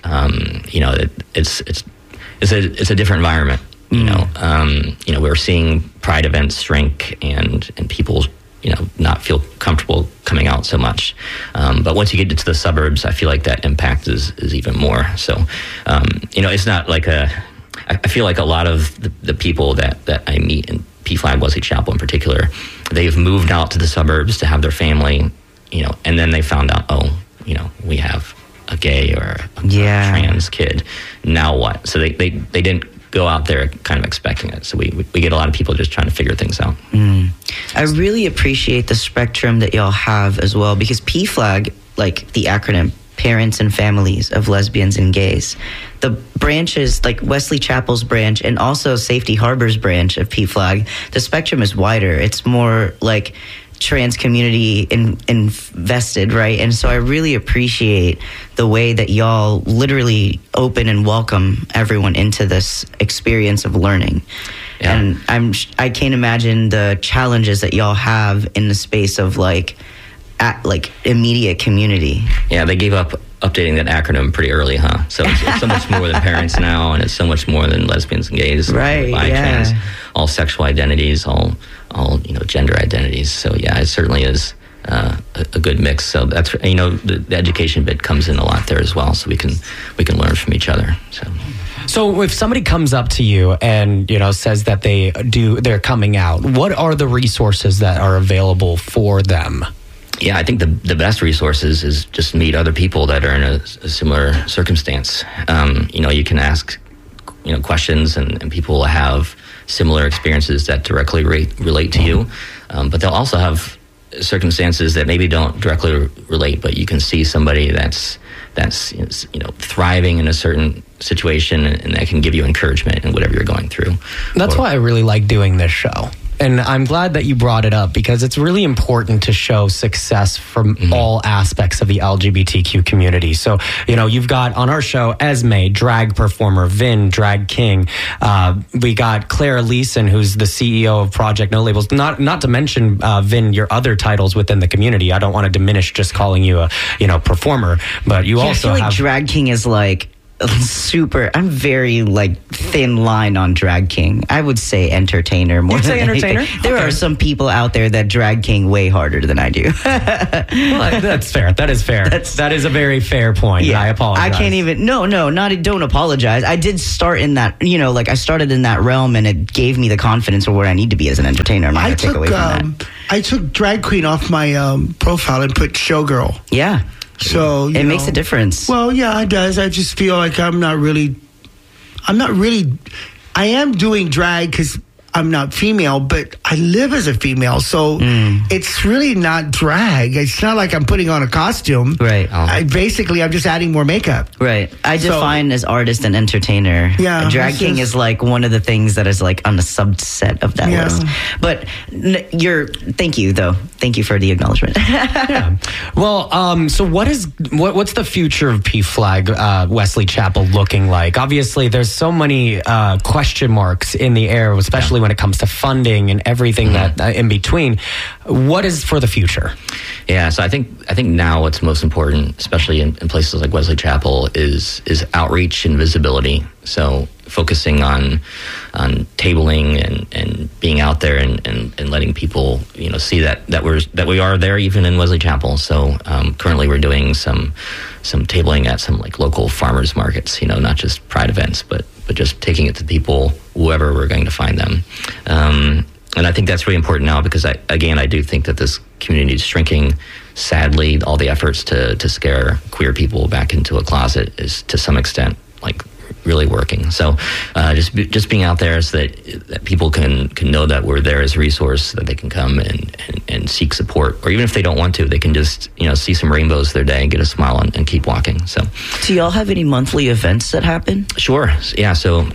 it's a different environment. We're seeing pride events shrink and people, not feel comfortable coming out so much. But once you get into the suburbs, I feel like that impact is even more. So, it's not like I feel like a lot of the people that I meet in PFLAG Wesley Chapel in particular, they've moved out to the suburbs to have their family, and then they found out, we have a gay or a trans kid. Now what? So they didn't go out there kind of expecting it. So we get a lot of people just trying to figure things out. I really appreciate the spectrum that y'all have as well, because PFLAG, like the acronym, Parents and Families of Lesbians and Gays, the branches like Wesley Chapel's branch and also Safety Harbor's branch of PFLAG, the spectrum is wider. It's more like trans community invested, right? And so I really appreciate the way that y'all literally open and welcome everyone into this experience of learning. Yeah. And I can't imagine the challenges that y'all have in the space of like immediate community. Yeah, they gave up updating that acronym pretty early, huh? So it's so much more than parents now, and it's so much more than lesbians and gays, right? Trans, all sexual identities, all gender identities. So yeah, it certainly is a good mix. So that's the education bit comes in a lot there as well. So we can learn from each other. So So if somebody comes up to you and, says that they're coming out, what are the resources that are available for them? Yeah, I think the best resources is just meet other people that are in a similar circumstance. You can ask, questions and people will have similar experiences that directly relate to you. But they'll also have circumstances that maybe don't directly relate, but you can see somebody that's thriving in a certain situation, and that can give you encouragement in whatever you're going through. That's why I really like doing this show. And I'm glad that you brought it up, because it's really important to show success from all aspects of the LGBTQ community. So, you've got on our show Esme, drag performer, Vin, drag king. We got Claire Leeson, who's the CEO of Project No Labels. Not to mention, Vin, your other titles within the community. I don't want to diminish just calling you a performer, but you also I feel have like drag king is like I'm very thin line on drag king. I would say entertainer more. You'd say entertainer? There are some people out there that drag king way harder than I do. Well, that's fair. That is fair. That is a very fair point. Yeah, I apologize. I can't even. Don't apologize. I did start in that. I started in that realm, and it gave me the confidence of where I need to be as an entertainer. I'm not going to take away from that. I took drag queen off my profile and put showgirl. Yeah. So it makes a difference. Well, yeah, it does. I just feel like I am doing drag because I'm not female, but I live as a female, so it's really not drag. It's not like I'm putting on a costume. Right. I'm just adding more makeup. Right. I define as artist and entertainer. Yeah. Drag king is one of the things that is on a subset of that list. But thank you though. Thank you for the acknowledgement. Yeah. Well, so what's the future of PFLAG Wesley Chapel looking like? Obviously, there's so many question marks in the air, especially when it comes to funding and everything that in between. What is for the future? Yeah, so I think now what's most important, especially in places like Wesley Chapel, is outreach and visibility. So focusing on tabling and being out there and letting people see that we are there even in Wesley Chapel. So currently we're doing some tabling at some local farmers markets, not just Pride events, but just taking it to people whoever we're going to find them. And I think that's really important now, because I do think that this community is shrinking. Sadly, all the efforts to scare queer people back into a closet is to some extent really working. So just being out there so that people can know that we're there as a resource, so that they can come and seek support, or even if they don't want to, they can just see some rainbows their day and get a smile and keep walking. So, do y'all have any monthly events that happen? Sure. Yeah. So.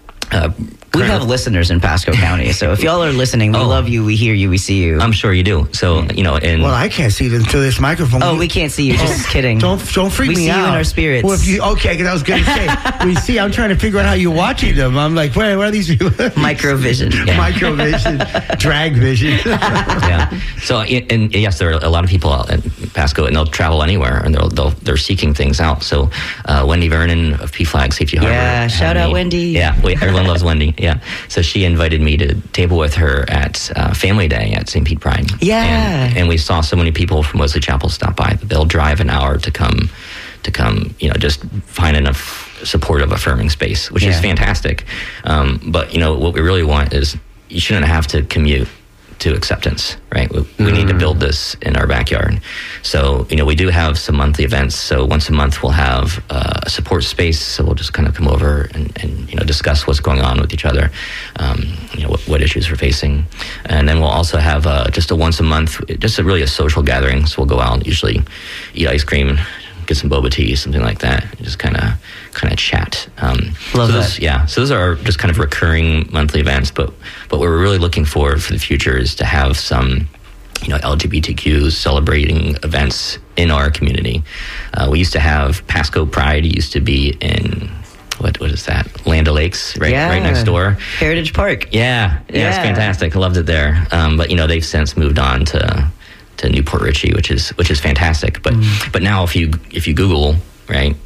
We have listeners in Pasco County, so if y'all are listening, we love you, we hear you, we see you. I'm sure you do. So, well, I can't see them through this microphone. Oh, we can't see you. Just kidding. Don't freak we me out. We see you in our spirits. Well, because I was going to say, I'm trying to figure out how you're watching them. I'm like, where are these people? Microvision. Yeah. Microvision. Drag vision. Yeah. So, and yes, there are a lot of people out in Pasco, and they'll travel anywhere, and they're seeking things out. So, Wendy Vernon of PFLAG Safety Harbor. Yeah, shout out Wendy. Yeah, everyone loves Wendy. Yeah. So she invited me to table with her at Family Day at St. Pete Pride. Yeah. And we saw so many people from Wesley Chapel stop by that they'll drive an hour to come, just find enough supportive, affirming space, which is fantastic. But, what we really want is you shouldn't have to commute to acceptance, right? We need to build this in our backyard. So, we do have some monthly events. So once a month we'll have a support space. So we'll just kind of come over and discuss what's going on with each other, what issues we're facing. And then we'll also have just a once a month, just really a social gathering. So we'll go out and usually eat ice cream, get some boba tea, something like that, and just kind of chat. Love that. So those are just kind of recurring monthly events. But what we're really looking for the future is to have some, LGBTQ celebrating events in our community. We used to have Pasco Pride. Used to be in what is that? Land O'Lakes, right next door. Heritage Park. Yeah, it's fantastic. I loved it there. But they've since moved on to Newport Richey, which is fantastic. But now if you Google, right,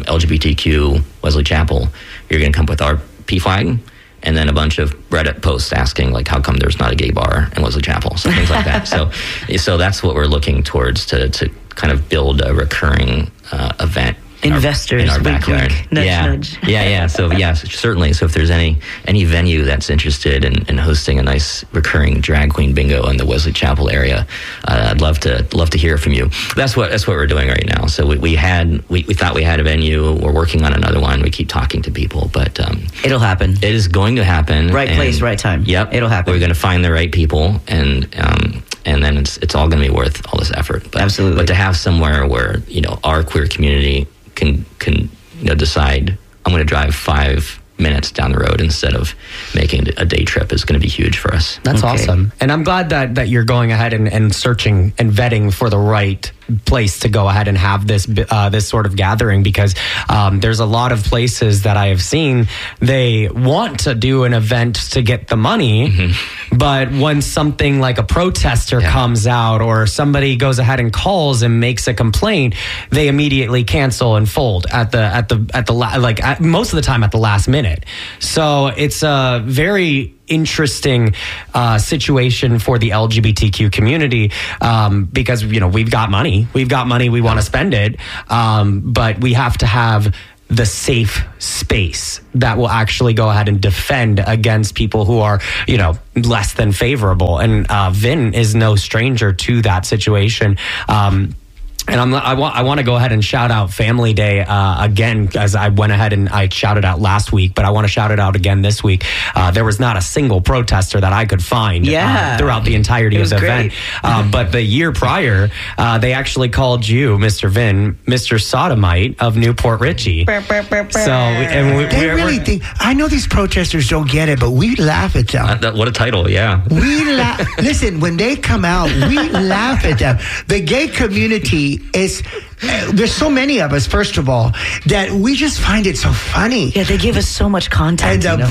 LGBTQ Wesley Chapel, you're going to come up with our PFLAG and then a bunch of Reddit posts asking how come there's not a gay bar in Wesley Chapel, so things like that. So that's what we're looking towards to kind of build a recurring event investors in our wink, backyard. wink, nudge, yeah. nudge. Yeah. So certainly. So if there's any venue that's interested in hosting a nice recurring drag queen bingo in the Wesley Chapel area, I'd love to hear from you. That's what we're doing right now. So we thought we had a venue. We're working on another one. We keep talking to people, but it'll happen. It is going to happen. Right place, right time. Yep, it'll happen. We're going to find the right people, and then it's all going to be worth all this effort. But, absolutely. But to have somewhere where our queer community can decide, I'm going to drive 5 minutes down the road instead of making a day trip is going to be huge for us. That's awesome. And I'm glad that you're going ahead and searching and vetting for the right place to go ahead and have this sort of gathering, because there's a lot of places that I have seen, they want to do an event to get the money, but when something like a protester comes out or somebody goes ahead and calls and makes a complaint, they immediately cancel and fold most of the time at the last minute. So it's a very interesting situation for the LGBTQ community, because we've got money, we want to spend it, but we have to have the safe space that will actually go ahead and defend against people who are less than favorable, and Vin is no stranger to that situation. And I want to go ahead and shout out Family Day again, as I went ahead and I shouted out last week, but I want to shout it out again this week. There was not a single protester that I could find throughout the entirety of the event. But the year prior, they actually called you, Mr. Vin, Mr. Sodomite of Newport Richie. They really think, I know these protesters don't get it, but we laugh at them. What a title, yeah. Listen, when they come out, we laugh at them. The gay community there's so many of us, first of all, that we just find it so funny. Yeah, they give us so much content. And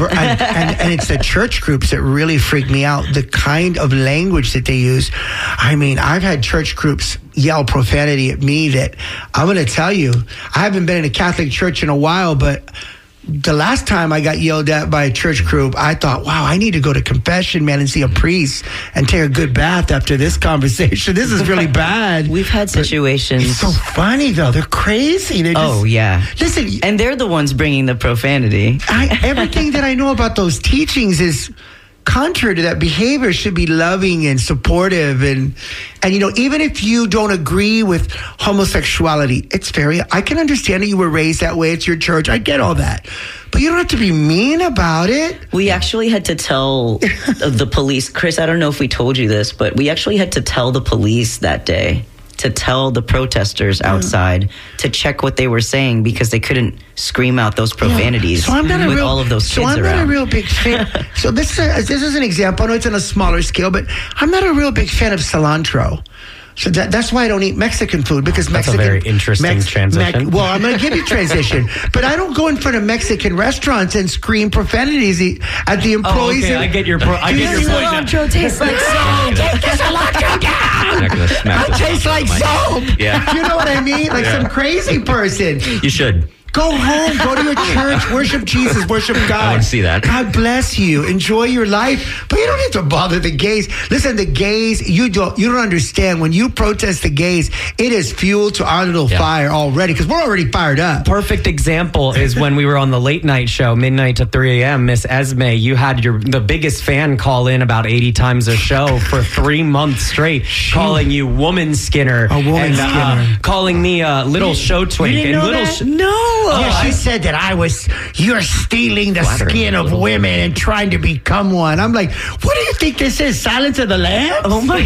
it's the church groups that really freak me out, the kind of language that they use. I mean, I've had church groups yell profanity at me that I'm going to tell you, I haven't been in a Catholic church in a while, but the last time I got yelled at by a church group, I thought, wow, I need to go to confession, man, and see a priest and take a good bath after this conversation. This is really bad. We've had situations. It's so funny, though. They're crazy. Yeah. Listen. And they're the ones bringing the profanity. Everything that I know about those teachings is contrary to that. Behavior should be loving and supportive, and even if you don't agree with homosexuality, I can understand that you were raised that way. It's your church. I get all that, but you don't have to be mean about it. We actually had to tell the police, Chris, I don't know if we told you this, but we actually had to tell the police that day, to tell the protesters outside to check what they were saying, because they couldn't scream out those profanities all of those kids around. So I'm not a real big fan. So this is an example. I know it's on a smaller scale, but I'm not a real big fan of cilantro. So that's why I don't eat Mexican food, because that's a very interesting transition. Well, I'm going to give you transition, but I don't go in front of Mexican restaurants and scream profanities at the employees. I get your point. Cilantro tastes like soap. Take the cilantro down. I taste like soap. Yeah. You know what I mean? Like some crazy person. You should. Go home, go to your church, worship Jesus, worship God. I want to see that. God bless you. Enjoy your life. But you don't have to bother the gays. Listen, the gays, you don't understand. When you protest the gays, it is fuel to our little fire already, because we're already fired up. Perfect example is when we were on the late night show, midnight to 3 a.m., Miss Esme, you had the biggest fan call in about 80 times a show for 3 months straight, calling you woman skinner. A woman skinner. Calling me a little show twink. You didn't know that? No. Yeah, she said that you're stealing the skin of women and trying to become one. I'm like, what do you think this is? Silence of the Lambs? Oh my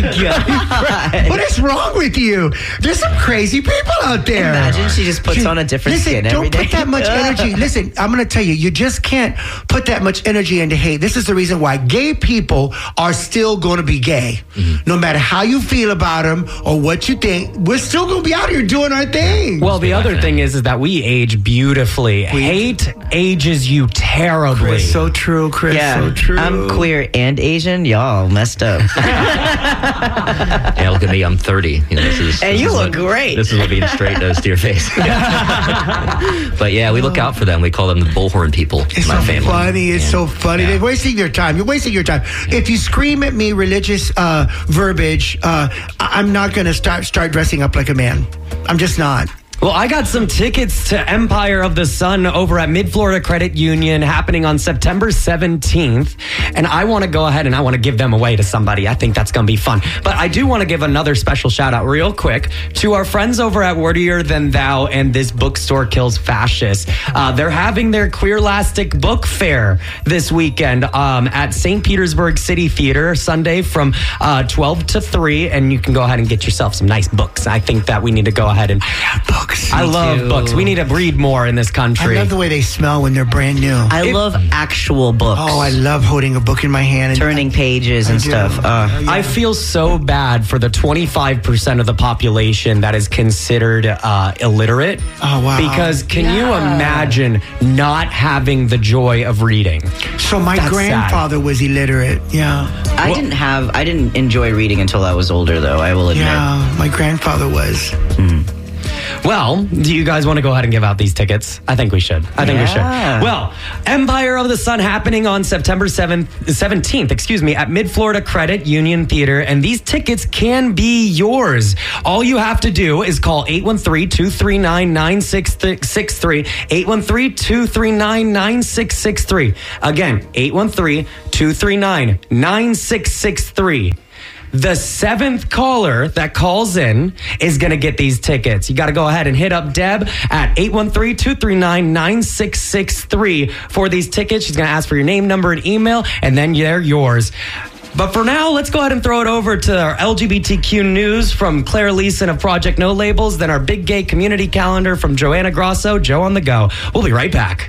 God. What is wrong with you? There's some crazy people out there. Imagine she just puts on a different skin every day. Don't put that much energy. Listen, I'm going to tell you, you just can't put that much energy into hate. This is the reason why gay people are still going to be gay. Mm-hmm. No matter how you feel about them or what you think, we're still going to be out here doing our thing. Well, the other thing is that we age beautifully. Hate ages you terribly. Chris, so true, Chris. Yeah, so true. I'm queer and Asian. Y'all messed up. Yeah, look at me. I'm 30. You look great. This is what being straight does to your face. But yeah, we look out for them. We call them the bullhorn people. It's my so family. funny. It's so funny. They're wasting their time. You're wasting your time. Yeah. If you scream at me religious verbiage, I'm not going to start dressing up like a man. I'm just not. Well, I got some tickets to Empire of the Sun over at Mid-Florida Credit Union happening on September 17th. And I want to go ahead and I want to give them away to somebody. I think that's going to be fun. But I do want to give another special shout out real quick to our friends over at Wordier Than Thou and This Bookstore Kills Fascists. They're having their Queerlastic Book Fair this weekend at St. Petersburg City Theater Sunday from 12 to 3. And you can go ahead and get yourself some nice books. I think that we need to go ahead and... I love books. We need to read more in this country. I love the way they smell when they're brand new. I love actual books. Oh, I love holding a book in my hand. And turning pages and stuff. I feel so bad for the 25% of the population that is considered illiterate. Oh, wow. Because can you imagine not having the joy of reading? So my grandfather was illiterate. Yeah. I didn't enjoy reading until I was older, though, I will admit. Yeah, my grandfather was. Well, do you guys want to go ahead and give out these tickets? I think we should. We should. Well, Empire of the Sun happening on September 17th, at Mid-Florida Credit Union Theater. And these tickets can be yours. All you have to do is call 813-239-9663. 813-239-9663. Again, 813-239-9663. The 7th caller that calls in is going to get these tickets. You got to go ahead and hit up Deb at 813-239-9663 for these tickets. She's going to ask for your name, number, and email, and then they're yours. But for now, let's go ahead and throw it over to our LGBTQ news from Claire Leeson of Project No Labels, then our Big Gay Community Calendar from Joanna Grosso, Joe on the Go. We'll be right back.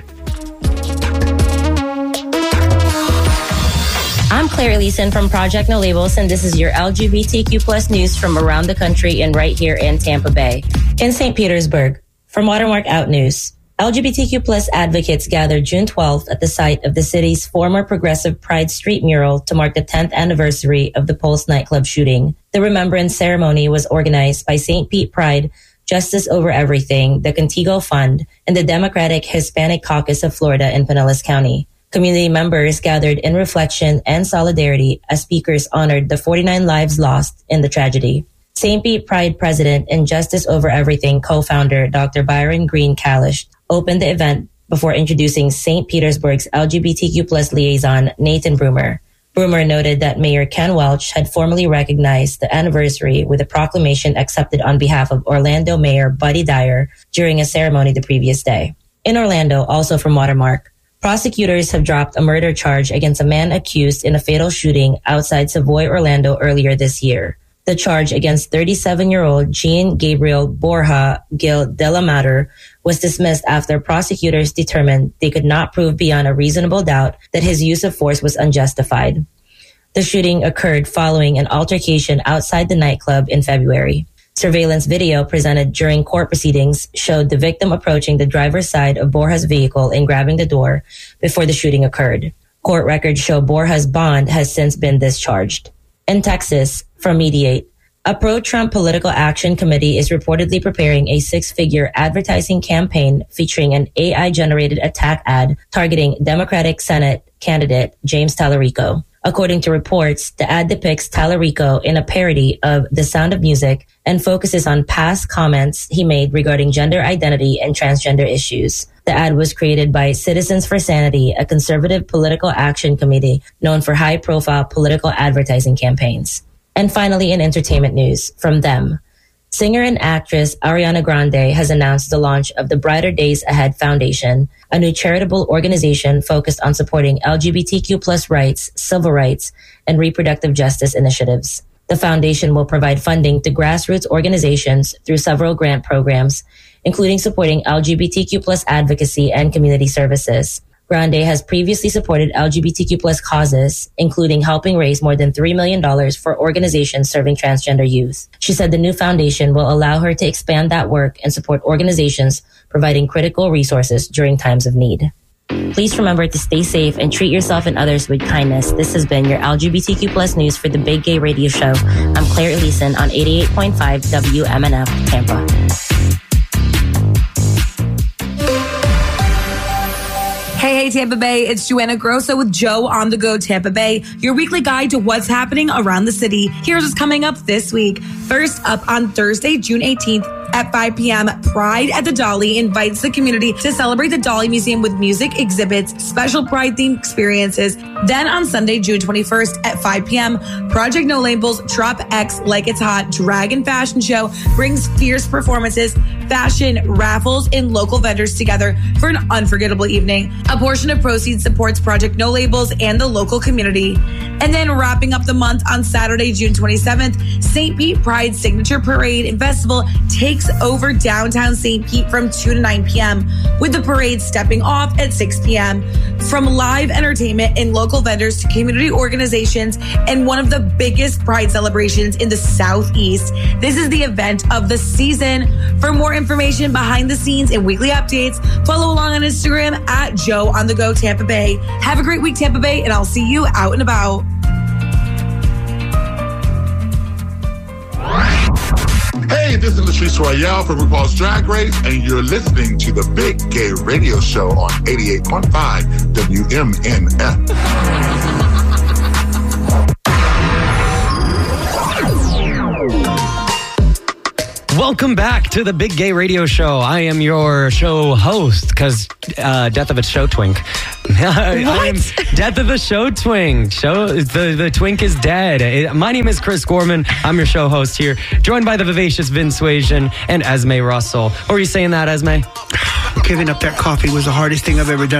I'm Claire Leeson from Project No Labels, and this is your LGBTQ plus news from around the country and right here in Tampa Bay. In St. Petersburg, from Watermark Out News, LGBTQ plus advocates gathered June 12th at the site of the city's former Progressive Pride Street mural to mark the 10th anniversary of the Pulse nightclub shooting. The remembrance ceremony was organized by St. Pete Pride, Justice Over Everything, the Contigo Fund, and the Democratic Hispanic Caucus of Florida in Pinellas County. Community members gathered in reflection and solidarity as speakers honored the 49 lives lost in the tragedy. St. Pete Pride President and Justice Over Everything co-founder Dr. Byron Green Kalish opened the event before introducing St. Petersburg's LGBTQ plus liaison, Nathan Broomer. Broomer noted that Mayor Ken Welch had formally recognized the anniversary with a proclamation accepted on behalf of Orlando Mayor Buddy Dyer during a ceremony the previous day. In Orlando, also from Watermark, prosecutors have dropped a murder charge against a man accused in a fatal shooting outside Savoy, Orlando earlier this year. The charge against 37-year-old Jean Gabriel Borja Gil de la Mater was dismissed after prosecutors determined they could not prove beyond a reasonable doubt that his use of force was unjustified. The shooting occurred following an altercation outside the nightclub in February. Surveillance video presented during court proceedings showed the victim approaching the driver's side of Borja's vehicle and grabbing the door before the shooting occurred. Court records show Borja's bond has since been discharged. In Texas, from Mediate, a pro-Trump political action committee is reportedly preparing a 6-figure advertising campaign featuring an AI-generated attack ad targeting Democratic Senate candidate James Tallarico. According to reports, the ad depicts Tallarico in a parody of The Sound of Music and focuses on past comments he made regarding gender identity and transgender issues. The ad was created by Citizens for Sanity, a conservative political action committee known for high-profile political advertising campaigns. And finally, in entertainment news, from Them. Singer and actress Ariana Grande has announced the launch of the Brighter Days Ahead Foundation, a new charitable organization focused on supporting LGBTQ plus rights, civil rights, and reproductive justice initiatives. The foundation will provide funding to grassroots organizations through several grant programs, including supporting LGBTQ plus advocacy and community services. Grande has previously supported LGBTQ plus causes, including helping raise more than $3 million for organizations serving transgender youth. She said the new foundation will allow her to expand that work and support organizations providing critical resources during times of need. Please remember to stay safe and treat yourself and others with kindness. This has been your LGBTQ plus news for the Big Gay Radio Show. I'm Claire Leeson on 88.5 WMNF Tampa. Hey, Tampa Bay, it's Joanna Grosso with Joe on the Go Tampa Bay, your weekly guide to what's happening around the city. Here's what's coming up this week. First up on Thursday, June 18th, At 5 p.m., Pride at the Dolly invites the community to celebrate the Dolly Museum with music, exhibits, special Pride-themed experiences. Then on Sunday, June 21st at 5 p.m., Project No Label's Drop X Like It's Hot Dragon Fashion Show brings fierce performances, fashion, raffles, and local vendors together for an unforgettable evening. A portion of proceeds supports Project No Labels and the local community. And then wrapping up the month on Saturday, June 27th, St. Pete Pride Signature Parade and Festival takes over downtown St. Pete from 2 to 9 p.m., with the parade stepping off at 6 p.m. From live entertainment and local vendors to community organizations and one of the biggest Pride celebrations in the Southeast, this is the event of the season. For more information, behind the scenes, and weekly updates, follow along on Instagram at Joe on the Go Tampa Bay. Have a great week, Tampa Bay, and I'll see you out and about. Hey, this is Latrice Royale from RuPaul's Drag Race, and you're listening to the Big Gay Radio Show on 88.5 WMNF. Welcome back to the Big Gay Radio Show. I am your show host, because Death of a Show Twink. I am Death of a Show Twink. The twink is dead. My name is Chris Gorman. I'm your show host here, joined by the vivacious Vince Suasian and Esme Russell. What were you saying that, Esme? Giving up that coffee was the hardest thing I've ever done.